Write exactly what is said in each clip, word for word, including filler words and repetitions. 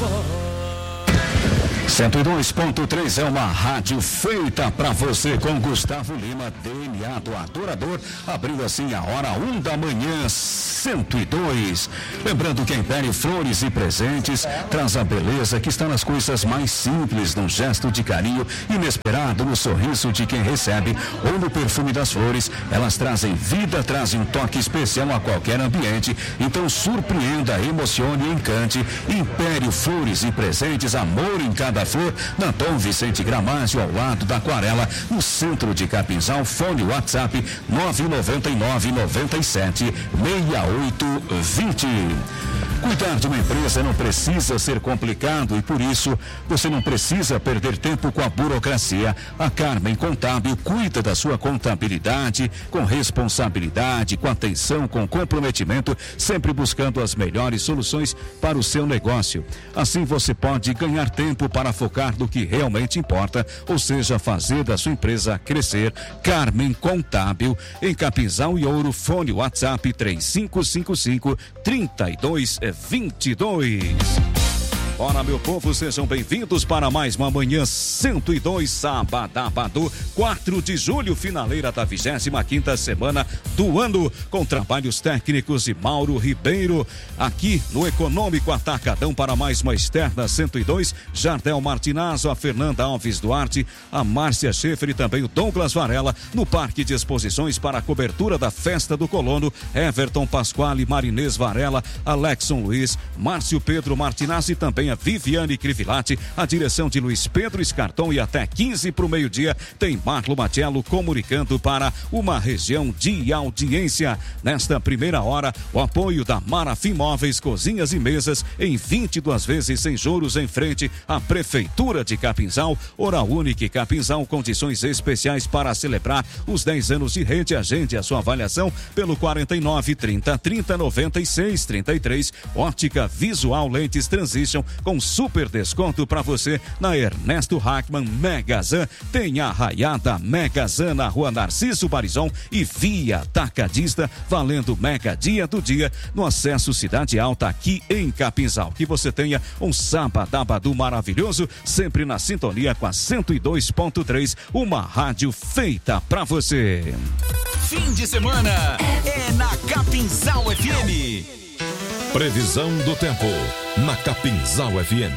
cento e dois ponto três é uma rádio feita pra você, com Gustavo Lima, D N A do Adorador, abrindo assim a hora um da manhã, cento e dois. Lembrando que a Império Flores e Presentes traz a beleza que está nas coisas mais simples, num gesto de carinho inesperado, no sorriso de quem recebe ou no perfume das flores. Elas trazem vida, trazem um toque especial a qualquer ambiente. Então surpreenda, emocione e encante. Império Flores e Presentes, amor em cada flor, na Dom Vicente Gramásio, ao lado da Aquarela, no centro de Capinzal. Fone WhatsApp nove nove nove, nove sete, seis oito dois zero. Cuidar de uma empresa não precisa ser complicado e por isso você não precisa perder tempo com a burocracia. A Carmen Contábil cuida da sua contabilidade com responsabilidade, com atenção, com comprometimento, sempre buscando as melhores soluções para o seu negócio. Assim você pode ganhar tempo para focar no que realmente importa, ou seja, fazer da sua empresa crescer. Carmen Contábil, em Capinzal e Ouro. Fone WhatsApp três cinco cinco cinco, três dois dois dois. Ora, meu povo, sejam bem-vindos para mais uma manhã cento e dois, sábado, quatro de julho, finaleira da vigésima quinta semana do ano, com trabalhos técnicos de Mauro Ribeiro, aqui no Econômico Atacadão. Para mais uma externa cento e dois, Jardel Martinazzo, a Fernanda Alves Duarte, a Márcia Schaefer e também o Douglas Varela, no Parque de Exposições para a cobertura da Festa do Colono, Everton Pasquale, Marinês Varela, Alexson Luiz, Márcio Pedro Martinazzo e também a Viviane Crivilati, a direção de Luiz Pedro Escarton, e até quinze para o meio-dia tem Marlo Matiello comunicando para uma região de audiência. Nesta primeira hora, o apoio da Marafim Móveis, cozinhas e mesas em vinte e duas vezes sem juros, em frente à Prefeitura de Capinzal. Oral Unique Capinzal, condições especiais para celebrar os dez anos de rede. Agende a sua avaliação pelo quarenta e nove, trinta, trinta, noventa e seis, trinta e três. Ótica Visual Lentes Transition, com super desconto para você na Ernesto Hackman Megazan. Tem a Raiada Megazan na Rua Narciso Barizon e Via Atacadista, valendo Mega Dia do Dia no acesso Cidade Alta, aqui em Capinzal. Que você tenha um sábado maravilhoso, sempre na sintonia com a cento e dois ponto três, uma rádio feita para você. Fim de semana é na Capinzal F M. Previsão do tempo na Capinzal F M.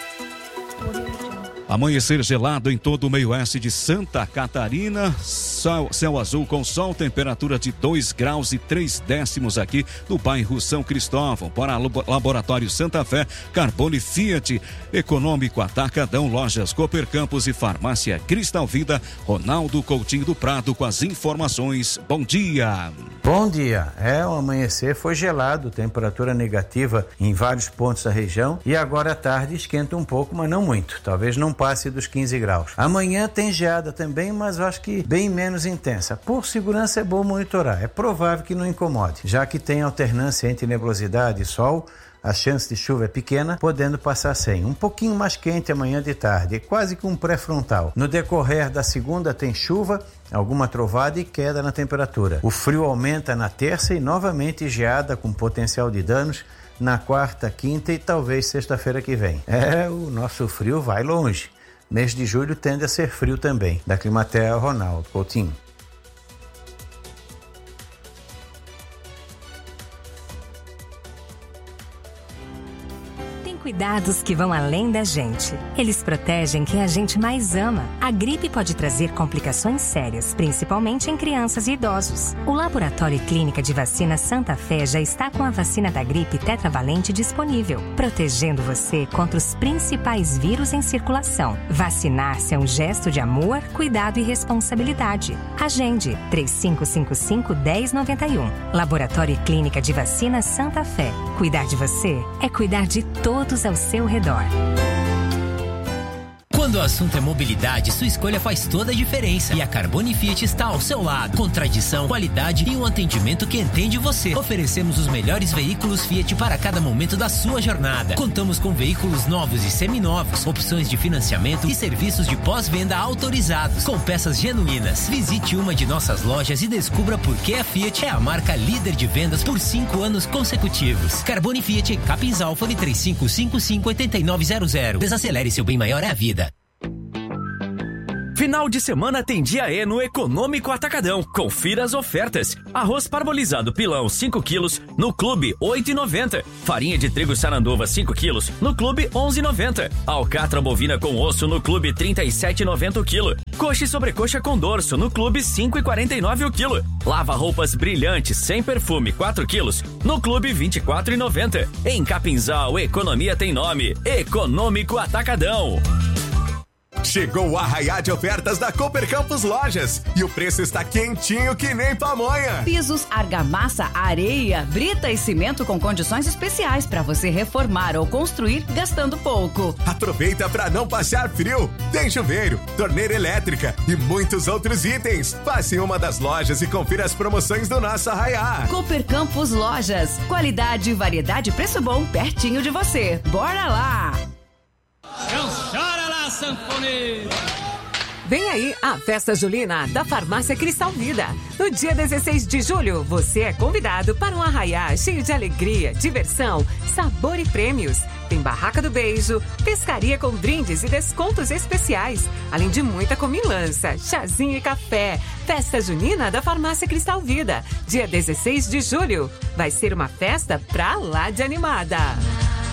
Amanhecer gelado em todo o meio-oeste de Santa Catarina, céu, céu azul com sol, temperatura de dois graus e três décimos aqui no bairro São Cristóvão. Para Laboratório Santa Fé, Carbone Fiat, Econômico Atacadão, Lojas Cooper Campos e Farmácia Cristal Vida. Ronaldo Coutinho do Prado com as informações. Bom dia. Bom dia. É, o amanhecer foi gelado, temperatura negativa em vários pontos da região, e agora à tarde esquenta um pouco, mas não muito. Talvez não passe dos quinze graus. Amanhã tem geada também, mas eu acho que bem menos intensa. Por segurança é bom monitorar. É provável que não incomode, já que tem alternância entre nebulosidade e sol. A chance de chuva é pequena, podendo passar sem. Um pouquinho mais quente amanhã de tarde, é quase que um pré-frontal. No decorrer da segunda tem chuva, alguma trovada e queda na temperatura. O frio aumenta na terça e novamente geada com potencial de danos na quarta, quinta e talvez sexta-feira que vem. É, o nosso frio vai longe. Mês de julho tende a ser frio também. Da Climatea, Ronaldo Coutinho. Cuidados que vão além da gente. Eles protegem quem a gente mais ama. A gripe pode trazer complicações sérias, principalmente em crianças e idosos. O Laboratório e Clínica de Vacina Santa Fé já está com a vacina da gripe tetravalente disponível, protegendo você contra os principais vírus em circulação. Vacinar-se é um gesto de amor, cuidado e responsabilidade. Agende três cinco cinco cinco, um zero nove um. Laboratório e Clínica de Vacina Santa Fé. Cuidar de você é cuidar de todos ao seu redor. Quando o assunto é mobilidade, sua escolha faz toda a diferença. E a Carbone Fiat está ao seu lado. Com tradição, qualidade e um atendimento que entende você. Oferecemos os melhores veículos Fiat para cada momento da sua jornada. Contamos com veículos novos e seminovos, opções de financiamento e serviços de pós-venda autorizados, com peças genuínas. Visite uma de nossas lojas e descubra por que a Fiat é a marca líder de vendas por cinco anos consecutivos. Carbone Fiat, Capinzal, fone três cinco cinco cinco, oito nove zero zero. Desacelere, seu bem maior é a vida. Final de semana tem dia E no Econômico Atacadão. Confira as ofertas. Arroz parbolizado pilão cinco quilos no Clube oito e noventa. Farinha de trigo Saranduva cinco quilos no Clube onze e noventa. Alcatra bovina com osso no Clube trinta e sete e noventa o quilo. Coxa e sobrecoxa com dorso no Clube cinco e quarenta e nove o quilo. Lava roupas brilhantes sem perfume quatro quilos no Clube vinte e quatro e noventa. Em Capinzal, economia tem nome. Econômico Atacadão. Chegou o arraiá de ofertas da Cooper Campos Lojas e o preço está quentinho que nem pamonha. Pisos, argamassa, areia, brita e cimento com condições especiais para você reformar ou construir gastando pouco. Aproveita para não passar frio. Tem chuveiro, torneira elétrica e muitos outros itens. Passe em uma das lojas e confira as promoções do nosso arraiá. Cooper Campos Lojas. Qualidade, variedade e preço bom pertinho de você. Bora lá! Não chora lá, sanfoneiro! Vem aí a Festa Julina da Farmácia Cristal Vida. No dia dezesseis de julho, você é convidado para um arraiá cheio de alegria, diversão, sabor e prêmios. Tem barraca do beijo, pescaria com brindes e descontos especiais, além de muita comilança, chazinho e café. Festa Junina da Farmácia Cristal Vida. Dia dezesseis de julho. Vai ser uma festa pra lá de animada.